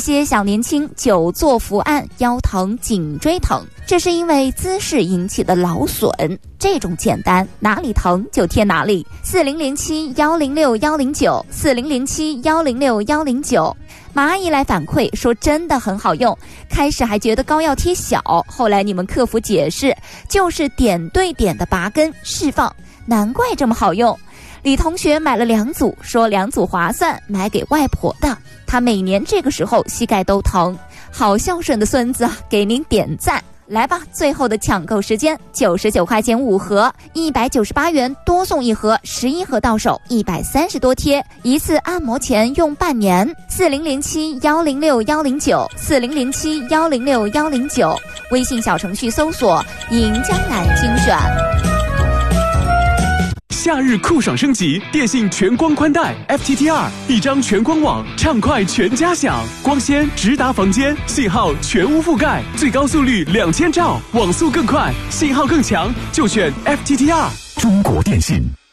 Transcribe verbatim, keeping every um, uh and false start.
些小年轻久坐伏案，腰疼、颈椎疼，这是因为姿势引起的劳损。这种简单，哪里疼就贴哪里。四零零七幺零六幺零九，四零零七幺零六幺零九。马阿姨来反馈说真的很好用，开始还觉得膏药贴小，后来你们客服解释就是点对点的拔根释放，难怪这么好用。李同学买了两组，说两组划算，买给外婆的，她每年这个时候膝盖都疼，好孝顺的孙子啊，给您点赞。来吧，最后的抢购时间，九十九块钱五盒，一百九十八元多送一盒，十一盒到手，一百三十多贴，一次按摩钱用半年。四零零七幺零六幺零九，四零零七幺零六幺零九，微信小程序搜索赢江南精选。 夏日酷爽升级，电信全光宽带 F T T 二，一张全光网，畅快全家享，光纤直达房间，信号全无覆盖，最高速率两千兆，网速更快，信号更强，就选 F T T 二。 中国电信。